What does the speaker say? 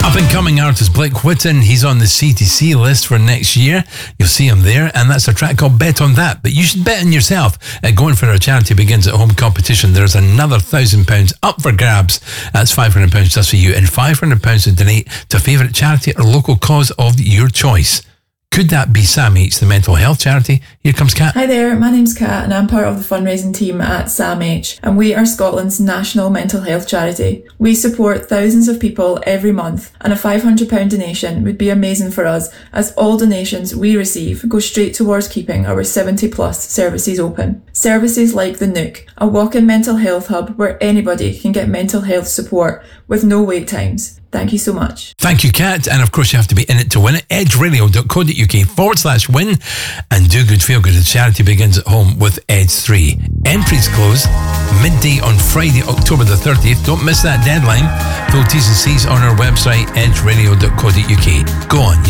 Up-and-coming artist Blake Whitten, he's on the CTC list for next year. You'll see him there, and that's a track called Bet on That. But you should bet on yourself. Going for our Charity Begins at Home competition. There's another £1,000 up for grabs. That's £500 just for you, and £500 to donate to a favourite charity or local cause of your choice. Could that be Sam H, the mental health charity? Here comes Kat. Hi there, my name's Kat and I'm part of the fundraising team at Sam H, and we are Scotland's national mental health charity. We support thousands of people every month, and a £500 donation would be amazing for us, as all donations we receive go straight towards keeping our 70 plus services open. Services like the Nook, a walk-in mental health hub where anybody can get mental health support with no wait times. Thank you so much. Thank you, Kat. And of course, you have to be in it to win it. edgeradio.co.uk/win. And do good, feel good. The charity begins at home with Edge 3. Entries close midday on Friday, October the 30th. Don't miss that deadline. Full T's and C's on our website, edgeradio.co.uk. Go on.